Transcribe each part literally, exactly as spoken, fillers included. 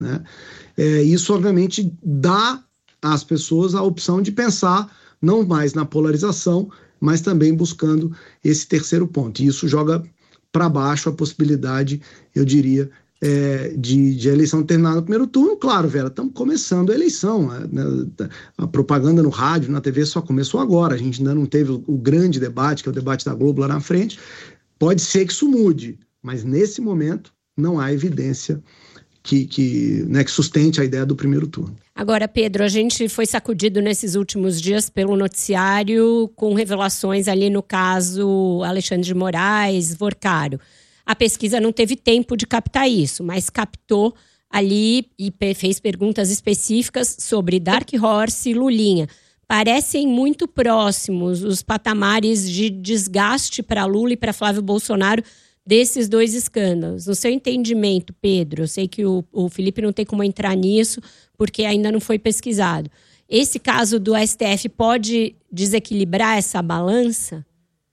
né? É, isso, obviamente, dá às pessoas a opção de pensar não mais na polarização, mas também buscando esse terceiro ponto. E isso joga para baixo a possibilidade, eu diria, é, de, de a eleição terminar no primeiro turno. Claro, Vera, estamos começando a eleição. A, a propaganda no rádio, na T V só começou agora. A gente ainda não teve o, o grande debate, que é o debate da Globo lá na frente. Pode ser que isso mude, mas nesse momento não há evidência que, que, né, que sustente a ideia do primeiro turno. Agora, Pedro, a gente foi sacudido nesses últimos dias pelo noticiário com revelações ali no caso Alexandre de Moraes, Vorcaro. A pesquisa não teve tempo de captar isso, mas captou ali e fez perguntas específicas sobre Dark Horse e Lulinha. Parecem muito próximos os patamares de desgaste para Lula e para Flávio Bolsonaro desses dois escândalos. No seu entendimento, Pedro, eu sei que o, o Felipe não tem como entrar nisso, porque ainda não foi pesquisado. Esse caso do S T F pode desequilibrar essa balança?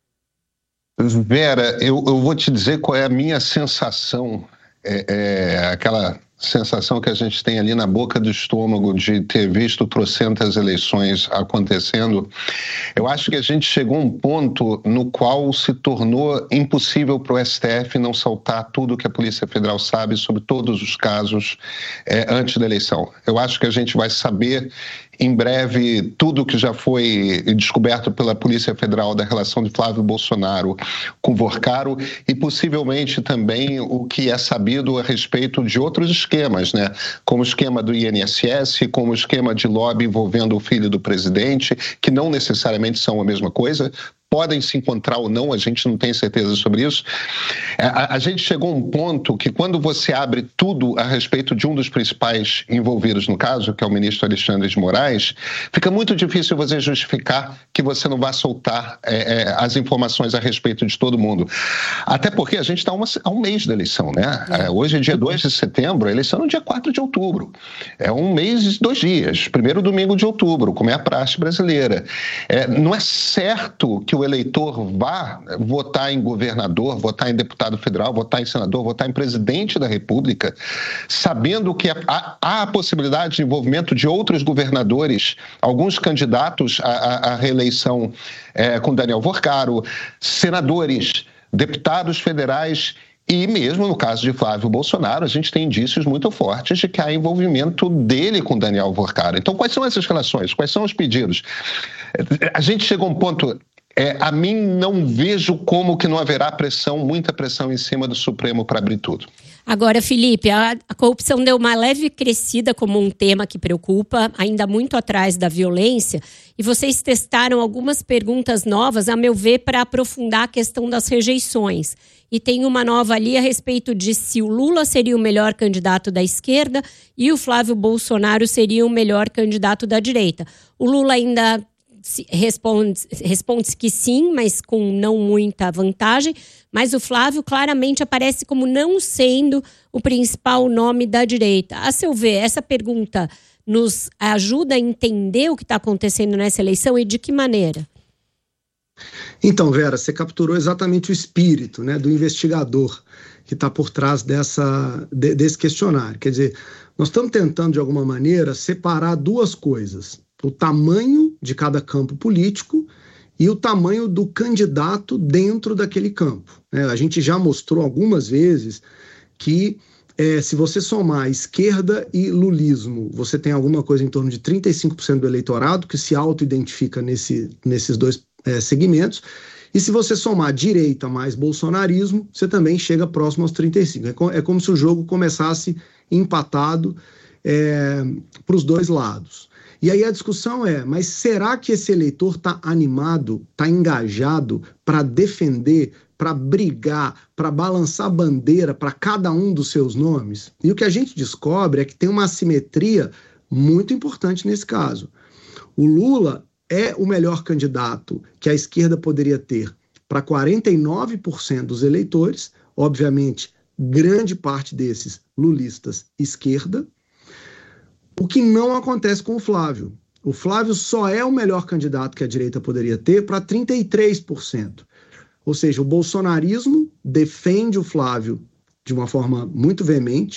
Vera, eu, eu vou te dizer qual é a minha sensação, é, é aquela sensação que a gente tem ali na boca do estômago de ter visto trocentas eleições acontecendo. Eu acho que a gente chegou a um ponto no qual se tornou impossível para o S T F não soltar tudo que a Polícia Federal sabe sobre todos os casos é, antes da eleição. Eu acho que a gente vai saber em breve tudo que já foi descoberto pela Polícia Federal da relação de Flávio Bolsonaro com Vorcaro e possivelmente também o que é sabido a respeito de outros esquemas, né? Como o esquema do I N S S, como o esquema de lobby envolvendo o filho do presidente, que não necessariamente são a mesma coisa. Podem se encontrar ou não, a gente não tem certeza sobre isso. A, a gente chegou a um ponto que quando você abre tudo a respeito de um dos principais envolvidos no caso, que é o ministro Alexandre de Moraes, fica muito difícil você justificar que você não vá soltar é, é, as informações a respeito de todo mundo. Até porque a gente está há um mês da eleição, né? É. Hoje é dia dois de setembro, a eleição é no dia quatro de outubro. É um mês e dois dias, primeiro domingo de outubro, como é a praxe brasileira. É, não é certo que o eleitor vá votar em governador, votar em deputado federal, votar em senador, votar em presidente da República, sabendo que há, há a possibilidade de envolvimento de outros governadores, alguns candidatos à, à reeleição é, com Daniel Vorcaro, senadores, deputados federais. E mesmo no caso de Flávio Bolsonaro, a gente tem indícios muito fortes de que há envolvimento dele com Daniel Vorcaro. Então, quais são essas relações? Quais são os pedidos? A gente chegou a um ponto... É, a mim não vejo como que não haverá pressão, muita pressão em cima do Supremo para abrir tudo. Agora, Felipe, a, a corrupção deu uma leve crescida como um tema que preocupa, ainda muito atrás da violência, e vocês testaram algumas perguntas novas, a meu ver, para aprofundar a questão das rejeições. E tem uma nova ali a respeito de se o Lula seria o melhor candidato da esquerda e o Flávio Bolsonaro seria o melhor candidato da direita. O Lula ainda... Responde, responde que sim, mas com não muita vantagem. Mas o Flávio claramente aparece como não sendo o principal nome da direita. A seu ver, essa pergunta nos ajuda a entender o que está acontecendo nessa eleição e de que maneira? Então, Vera, você capturou exatamente o espírito, né, do investigador que está por trás dessa, de, desse questionário. Quer dizer, nós estamos tentando, de alguma maneira, separar duas coisas. O tamanho de cada campo político e o tamanho do candidato dentro daquele campo. É, a gente já mostrou algumas vezes que é, se você somar esquerda e lulismo, você tem alguma coisa em torno de trinta e cinco por cento do eleitorado que se auto-identifica nesse, nesses dois é, segmentos. E se você somar direita mais bolsonarismo, você também chega próximo aos trinta e cinco por cento. É, é como se o jogo começasse empatado é, para os dois lados. E aí a discussão é, mas será que esse eleitor está animado, está engajado para defender, para brigar, para balançar bandeira para cada um dos seus nomes? E o que a gente descobre é que tem uma assimetria muito importante nesse caso. O Lula é o melhor candidato que a esquerda poderia ter para quarenta e nove por cento dos eleitores, obviamente, grande parte desses lulistas esquerda. O que não acontece com o Flávio. O Flávio só é o melhor candidato que a direita poderia ter para trinta e três por cento. Ou seja, o bolsonarismo defende o Flávio de uma forma muito veemente,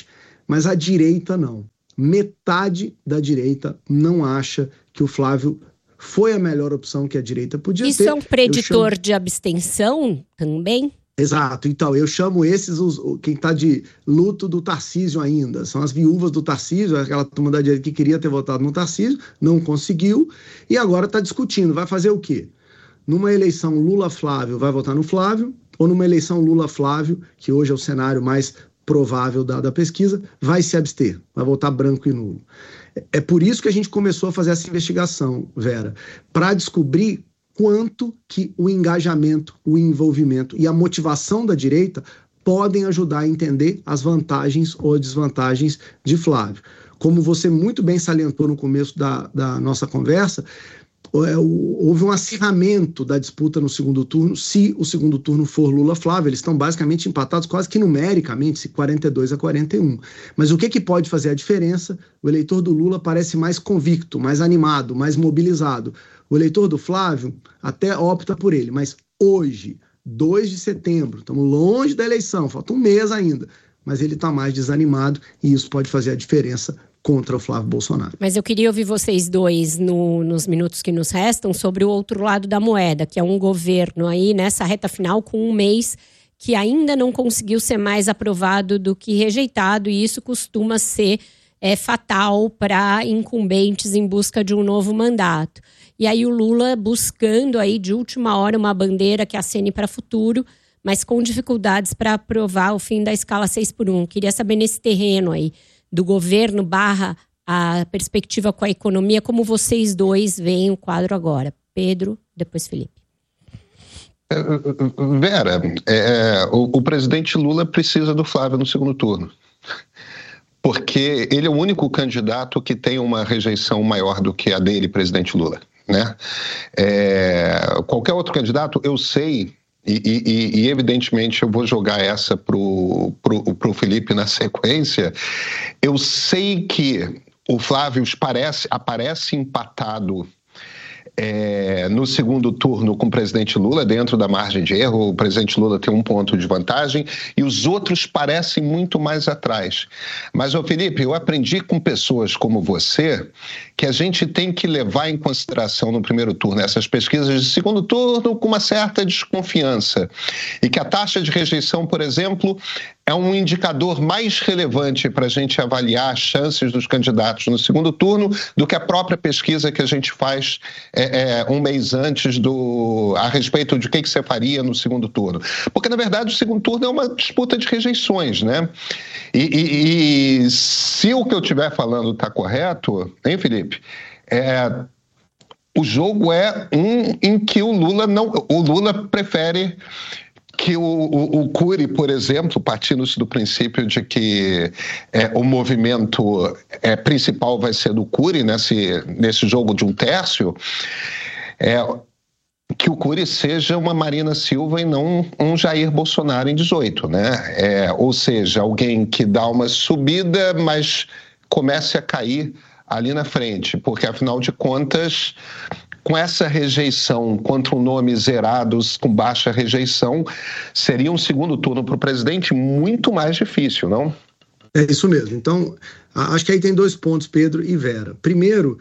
mas a direita não. Metade da direita não acha que o Flávio foi a melhor opção que a direita podia Isso ter. Isso é um preditor chamo... de abstenção também? Exato. Então, eu chamo esses, os, quem está de luto do Tarcísio ainda. São as viúvas do Tarcísio, aquela turma da direita que queria ter votado no Tarcísio, não conseguiu, e agora está discutindo. Vai fazer o quê? Numa eleição Lula-Flávio, vai votar no Flávio, ou numa eleição Lula-Flávio, que hoje é o cenário mais provável da, da pesquisa, vai se abster, vai votar branco e nulo. É por isso que a gente começou a fazer essa investigação, Vera, para descobrir quanto que o engajamento, o envolvimento e a motivação da direita podem ajudar a entender as vantagens ou desvantagens de Flávio. Como você muito bem salientou no começo da, da nossa conversa, houve um acirramento da disputa no segundo turno, se o segundo turno for Lula-Flávio. Eles estão basicamente empatados quase que numericamente, quarenta e dois a quarenta e um. Mas o que, que pode fazer a diferença? O eleitor do Lula parece mais convicto, mais animado, mais mobilizado. O eleitor do Flávio até opta por ele, mas hoje, dois de setembro, estamos longe da eleição, falta um mês ainda, mas ele está mais desanimado e isso pode fazer a diferença contra o Flávio Bolsonaro. Mas eu queria ouvir vocês dois no, nos minutos que nos restam sobre o outro lado da moeda, que é um governo aí nessa reta final com um mês que ainda não conseguiu ser mais aprovado do que rejeitado, e isso costuma ser é, fatal para incumbentes em busca de um novo mandato. E aí o Lula buscando aí de última hora uma bandeira que acene para o futuro, mas com dificuldades para aprovar o fim da escala seis por um. Queria saber nesse terreno aí do governo barra a perspectiva com a economia, como vocês dois veem o quadro agora. Pedro, depois Felipe. Vera, é, o, o presidente Lula precisa do Flávio no segundo turno, porque ele é o único candidato que tem uma rejeição maior do que a dele, presidente Lula, né? É, qualquer outro candidato, eu sei... E, e, e evidentemente eu vou jogar essa pro, pro, pro Felipe na sequência. Eu sei que o Flávio parece, aparece empatado é, no segundo turno com o presidente Lula, dentro da margem de erro. O presidente Lula tem um ponto de vantagem e os outros parecem muito mais atrás. Mas, ô Felipe, eu aprendi com pessoas como você que a gente tem que levar em consideração no primeiro turno essas pesquisas de segundo turno com uma certa desconfiança. E que a taxa de rejeição, por exemplo, é um indicador mais relevante para a gente avaliar as chances dos candidatos no segundo turno do que a própria pesquisa que a gente faz é, é, um mês antes do, a respeito de o que, que você faria no segundo turno. Porque, na verdade, o segundo turno é uma disputa de rejeições, né? E, e, e se o que eu estiver falando está correto, hein, Felipe? É, o jogo é um em que o Lula não, o Lula prefere que o, o, o Cury, por exemplo, partindo-se do princípio de que é, o movimento é, principal vai ser do Cury nesse, nesse jogo de um tércio, é, que o Cury seja uma Marina Silva e não um Jair Bolsonaro em dezoito, né? É, ou seja, alguém que dá uma subida, mas comece a cair ali na frente, porque afinal de contas, com essa rejeição contra um nome zerados com baixa rejeição, seria um segundo turno para o presidente muito mais difícil, não? É isso mesmo. Então, acho que aí tem dois pontos, Pedro e Vera. Primeiro,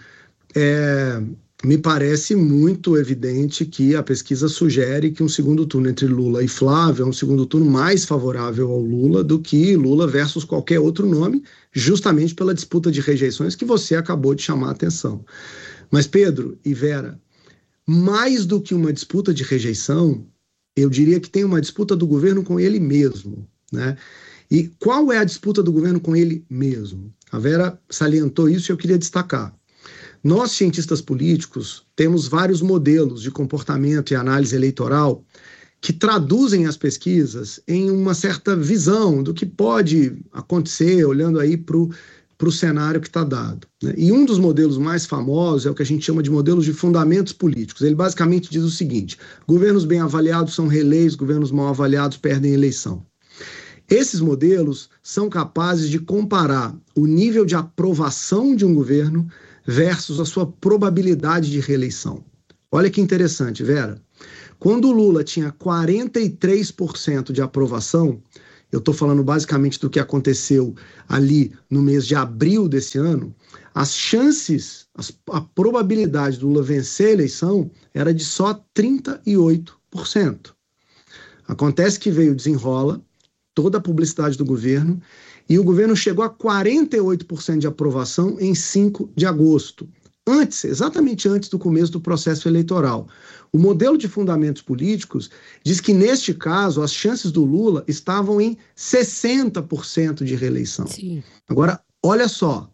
é, me parece muito evidente que a pesquisa sugere que um segundo turno entre Lula e Flávio é um segundo turno mais favorável ao Lula do que Lula versus qualquer outro nome, justamente pela disputa de rejeições que você acabou de chamar a atenção. Mas, Pedro e Vera, mais do que uma disputa de rejeição, eu diria que tem uma disputa do governo com ele mesmo, né? E qual é a disputa do governo com ele mesmo? A Vera salientou isso e eu queria destacar. Nós, cientistas políticos, temos vários modelos de comportamento e análise eleitoral que traduzem as pesquisas em uma certa visão do que pode acontecer, olhando aí para o para o cenário que está dado, né? E um dos modelos mais famosos é o que a gente chama de modelos de fundamentos políticos. Ele basicamente diz o seguinte: governos bem avaliados são reeleitos, governos mal avaliados perdem eleição. Esses modelos são capazes de comparar o nível de aprovação de um governo versus a sua probabilidade de reeleição. Olha que interessante, Vera. Quando o Lula tinha quarenta e três por cento de aprovação eu estou falando basicamente do que aconteceu ali no mês de abril desse ano, as chances, as, a probabilidade do Lula vencer a eleição era de só trinta e oito por cento. Acontece que veio desenrola, toda a publicidade do governo, e o governo chegou a quarenta e oito por cento de aprovação em cinco de agosto. Antes, exatamente antes do começo do processo eleitoral. O modelo de fundamentos políticos diz que, neste caso, as chances do Lula estavam em sessenta por cento de reeleição. Sim. Agora, olha só,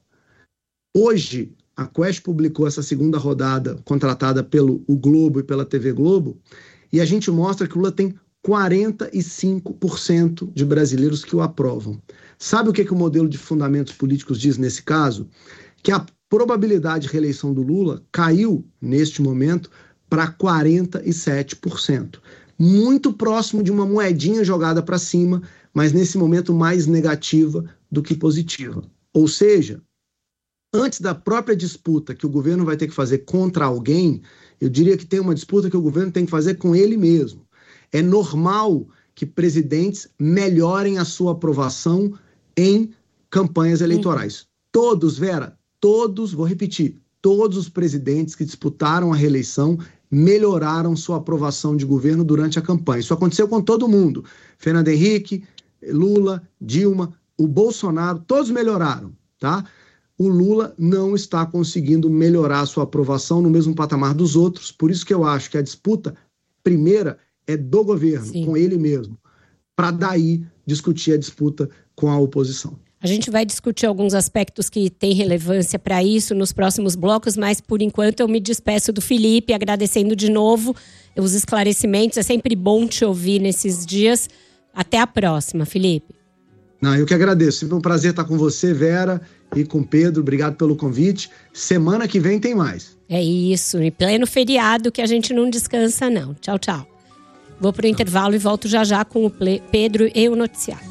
hoje a Quest publicou essa segunda rodada contratada pelo o Globo e pela T V Globo, e a gente mostra que o Lula tem quarenta e cinco por cento de brasileiros que o aprovam. Sabe o que, que o modelo de fundamentos políticos diz nesse caso? Que a probabilidade de reeleição do Lula caiu, neste momento, para quarenta e sete por cento. Muito próximo de uma moedinha jogada para cima, mas nesse momento mais negativa do que positiva. Ou seja, antes da própria disputa que o governo vai ter que fazer contra alguém, eu diria que tem uma disputa que o governo tem que fazer com ele mesmo. É normal que presidentes melhorem a sua aprovação em campanhas eleitorais. Hum. Todos, Vera, todos, vou repetir, todos os presidentes que disputaram a reeleição melhoraram sua aprovação de governo durante a campanha. Isso aconteceu com todo mundo. Fernando Henrique, Lula, Dilma, o Bolsonaro, todos melhoraram, tá? O Lula não está conseguindo melhorar a sua aprovação no mesmo patamar dos outros, por isso que eu acho que a disputa primeira é do governo, Sim. com ele mesmo, para daí discutir a disputa com a oposição. A gente vai discutir alguns aspectos que têm relevância para isso nos próximos blocos, mas por enquanto eu me despeço do Felipe, agradecendo de novo os esclarecimentos. É sempre bom te ouvir nesses dias. Até a próxima, Felipe. Não, eu que agradeço. Sempre um prazer estar com você, Vera, e com o Pedro. Obrigado pelo convite. Semana que vem tem mais. É isso, em pleno feriado que a gente não descansa, não. Tchau, tchau. Vou para o intervalo e volto já já com o Pedro e o noticiário.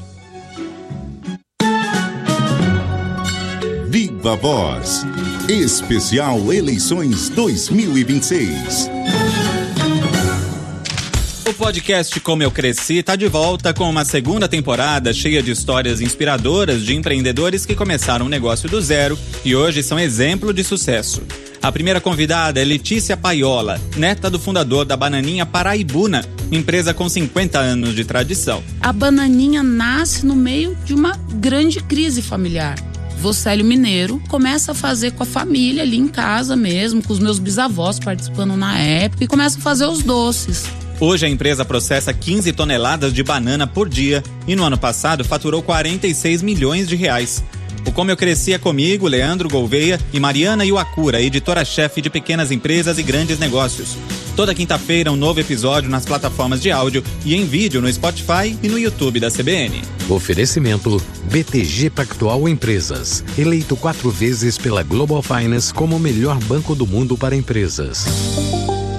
Viva Voz, especial Eleições dois mil e vinte e seis. O podcast Como Eu Cresci está de volta com uma segunda temporada cheia de histórias inspiradoras de empreendedores que começaram um negócio do zero e hoje são exemplo de sucesso. A primeira convidada é Letícia Paiola, neta do fundador da Bananinha Paraibuna, empresa com cinquenta anos de tradição. A Bananinha nasce no meio de uma grande crise familiar. Vocélio Mineiro começa a fazer com a família ali em casa mesmo, com os meus bisavós participando na época, e começa a fazer os doces. Hoje a empresa processa quinze toneladas de banana por dia e no ano passado faturou quarenta e seis milhões de reais. O Como Eu Cresci é comigo, Leandro Gouveia e Mariana Iwakura, editora-chefe de pequenas empresas e grandes negócios. Toda quinta-feira um novo episódio nas plataformas de áudio e em vídeo no Spotify e no YouTube da C B N. Oferecimento B T G Pactual Empresas, eleito quatro vezes pela Global Finance como o melhor banco do mundo para empresas.